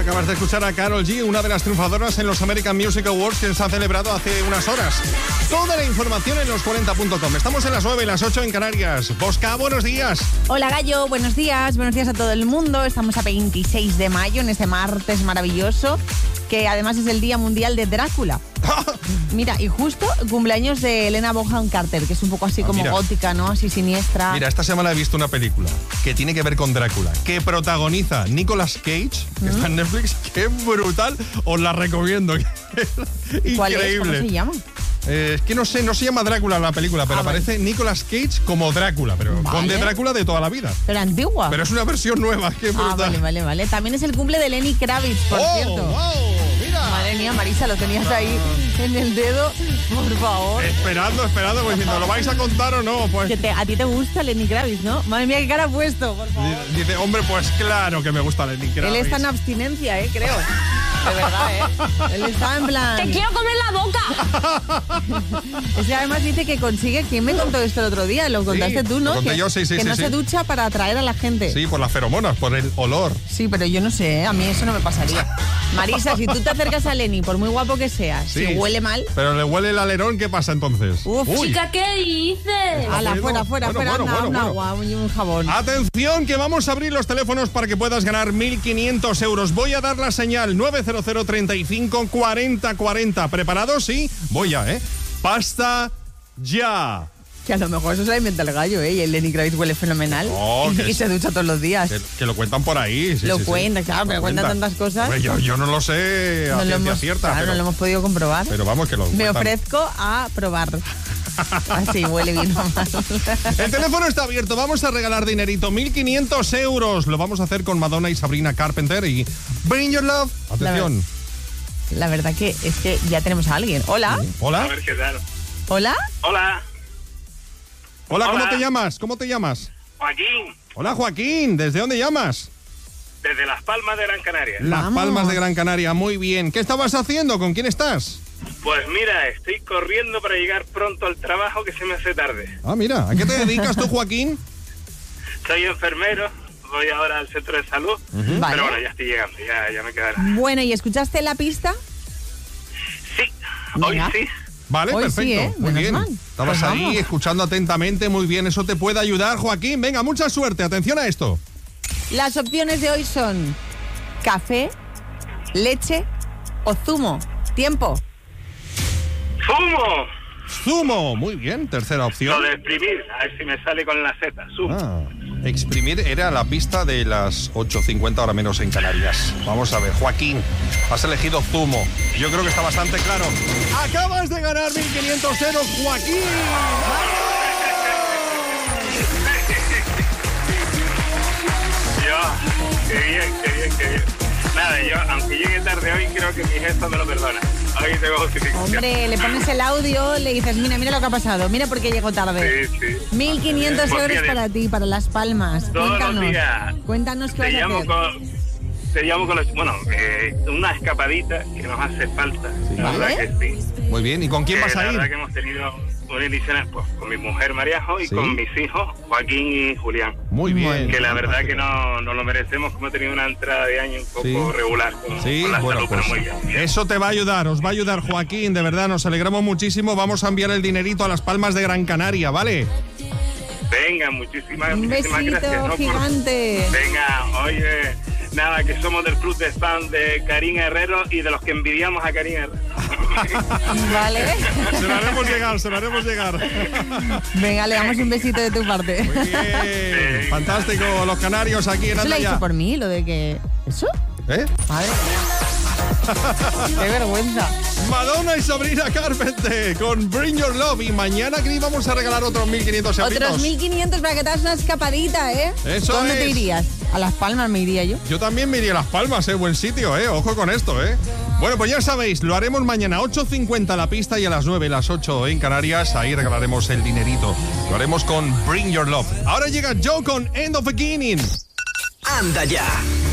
Acabas de escuchar a Karol G, una de las triunfadoras en los American Music Awards que se han celebrado hace unas horas. Toda la información en los40.com. Estamos en las 9 y las 8 en Canarias. Bosca, buenos días. Hola Gallo, buenos días a todo el mundo. Estamos a 26 de mayo en este martes maravilloso, que además es el Día Mundial de Drácula. Mira, y justo cumpleaños de Helena Bonham Carter, que es un poco así como gótica, ¿no? Así siniestra. Mira, esta semana he visto una película que tiene que ver con Drácula, que protagoniza Nicolas Cage, que está en Netflix. ¡Qué brutal! Os la recomiendo. Increíble. ¿Cuál es? ¿Cómo se llama? Es que no sé, no se llama Drácula la película, pero aparece Nicolas Cage como Drácula, pero con de Drácula de toda la vida. Pero antigua. Pero es una versión nueva, qué brutal. Vale. También es el cumple de Lenny Kravitz, por cierto. ¡Wow! Mira. Madre mía, Marisa, lo tenías ahí en el dedo, por favor. Esperando, pues diciendo, ¿lo vais a contar o no? Pues a ti te gusta Lenny Kravitz, ¿no? Madre mía, qué cara ha puesto, por favor. Dice, hombre, pues claro que me gusta Lenny Kravitz. Él está en abstinencia, creo. De verdad, Él está en plan... ¡Te quiero comer la boca! Es que además dice que consigue... ¿Quién me contó esto el otro día? Lo contaste tú, ¿no? Lo conté yo, sí. Que no se ducha para atraer a la gente. Sí, por las feromonas, por el olor. Sí, pero yo no sé, a mí eso no me pasaría. Marisa, si tú te acercas a Lenny, por muy guapo que sea, si huele mal... Pero le huele el alerón, ¿qué pasa entonces? Uf, chica, ¿qué dices? Hala, fuera, un agua y un jabón. Atención, que vamos a abrir los teléfonos para que puedas ganar 1.500 euros. Voy a dar la señal, 900 35 40 40. ¿Preparados? Sí. Voy ya, Pasta ya. Que a lo mejor eso se la inventa el Gallo, Y el Lenny Kravitz huele fenomenal. Y se ducha todos los días. Que lo cuentan por ahí. Lo cuentan, claro, pero cuentan tantas cosas. Hombre, yo no lo sé a ciencia cierta. Claro, no lo hemos podido comprobar. Pero vamos, que lo Me cuentan. ofrezco a probar. Así huele bien nomás. El teléfono está abierto, vamos a regalar dinerito, 1.500 euros. Lo vamos a hacer con Madonna y Sabrina Carpenter y Bring Your Love. Atención. La verdad que es que ya tenemos a alguien. Hola. Hola. A ver qué tal. Hola. Hola. Hola, ¿cómo te llamas? Joaquín, Hola, Joaquín. ¿Desde dónde llamas? desde Las Palmas de Gran Canaria. Las Palmas de Gran Canaria, muy bien. ¿Qué estabas haciendo? ¿Con quién estás? Pues mira, estoy corriendo para llegar pronto al trabajo que se me hace tarde. Ah, mira, ¿a qué te dedicas tú, Joaquín? Soy enfermero, voy ahora al centro de salud, Vale. pero bueno, ya estoy llegando, ya me quedará. Bueno, ¿y escuchaste la pista? Sí, hoy Venga. sí. Vale, Hoy perfecto. sí, Muy menos bien. mal. Estabas Pues ahí vamos. escuchando atentamente, muy bien. Eso te puede ayudar, Joaquín. Venga, mucha suerte. Atención a esto. Las opciones de hoy son café, leche o zumo. Tiempo. ¡Fumo! Zumo, muy bien. Tercera opción. Lo de exprimir, a ver si me sale con la Z. Exprimir era la pista de las 8:50 ahora menos en Canarias. Vamos a ver, Joaquín, has elegido zumo. Yo creo que está bastante claro. Acabas de ganar 1.500 euros, Joaquín. Qué bien. Nada, yo, aunque llegue tarde hoy, creo que mi gesto me lo perdona. Hoy tengo justificación. Hombre, le pones el audio, le dices, mira lo que ha pasado, mira por qué llego tarde. Sí. 1.500 Pues euros mira, para ti, para Las Palmas. todos los días. Cuéntanos qué vas a hacer. Te llamo con una escapadita que nos hace falta. La ¿Vale? verdad que sí. Muy bien, ¿y con quién vas La a ir? verdad que hemos tenido unas ediciones pues, con mi mujer Mariajo y Sí. con mis hijos Joaquín y Julián. Muy bien. Que la verdad que no lo merecemos, como he tenido una entrada de año un poco Sí. regular con la bueno, salud, pues pero muy bien. eso te va a ayudar, os va a ayudar, Joaquín, de verdad, nos alegramos muchísimo. Vamos a enviar el dinerito a Las Palmas de Gran Canaria, ¿vale? Venga, muchísimas Un besito gracias. gigante. Venga, oye, nada, que somos del club de fans de Karim Herrero y de los que envidiamos a Karim Herrero. Vale. Se lo haremos llegar. Venga, le damos un besito de tu parte. Muy bien, fantástico, los canarios aquí en ¿Eso lo ha Andaya. dicho por mí, lo de que... ¿Eso? ¿Eh? Madre mía. Qué vergüenza. Madonna y Sabrina Carpenter con Bring Your Love. Y mañana que vamos a regalar otros 1.500 euros. Otros 1.500 para que te hagas una escapadita, ¿eh? Eso ¿Dónde te es. irías? A Las Palmas me iría yo. Yo también me iría a Las Palmas, buen sitio, ojo con esto, Bueno, pues ya sabéis, lo haremos mañana 8:50 la pista y a las 9, las 8 en Canarias, ahí regalaremos el dinerito. Lo haremos con Bring Your Love. Ahora llega Joe con End of Beginning. Anda ya,